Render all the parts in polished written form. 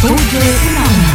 Kode Unauna.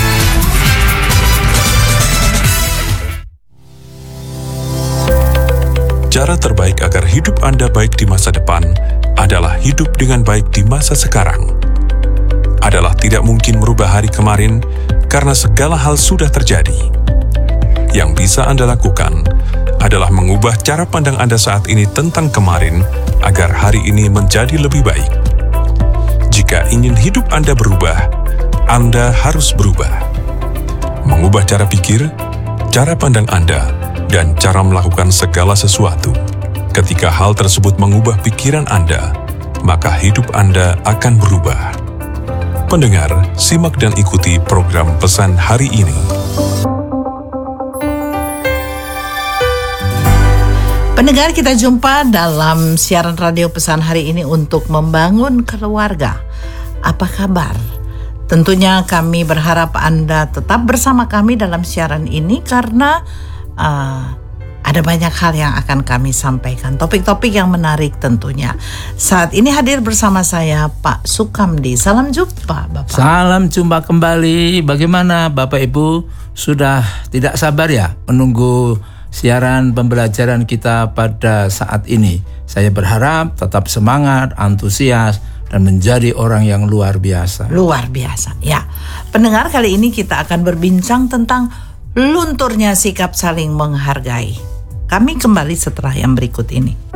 Cara terbaik agar hidup Anda baik di masa depan adalah hidup dengan baik di masa sekarang. Adalah tidak mungkin merubah hari kemarin karena segala hal sudah terjadi. Yang bisa Anda lakukan adalah mengubah cara pandang Anda saat ini tentang kemarin agar hari ini menjadi lebih baik. Jika ingin hidup Anda berubah, Anda harus berubah. Mengubah cara pikir, cara pandang Anda, dan cara melakukan segala sesuatu. Ketika hal tersebut mengubah pikiran Anda, maka hidup Anda akan berubah. Pendengar, simak dan ikuti program Pesan Hari Ini. Pendengar, kita jumpa dalam siaran radio Pesan Hari Ini untuk membangun keluarga. Apa kabar? Tentunya kami berharap Anda tetap bersama kami dalam siaran ini karena ada banyak hal yang akan kami sampaikan. Topik-topik yang menarik tentunya. Saat ini hadir bersama saya Pak Sukamdi. Salam jumpa Bapak. Salam jumpa kembali. Bagaimana Bapak Ibu? Sudah tidak sabar ya menunggu siaran pembelajaran kita pada saat ini. Saya berharap tetap semangat, antusias, dan menjadi orang yang luar biasa. Luar biasa, ya. Pendengar, kali ini kita akan berbincang tentang lunturnya sikap saling menghargai. Kami kembali setelah yang berikut ini.